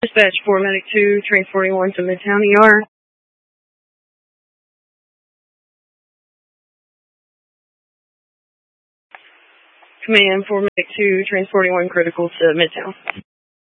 Dispatch 4 Medic 2, Train 41 to Midtown ER. Command 4 Medic 2, Train 41 critical to Midtown.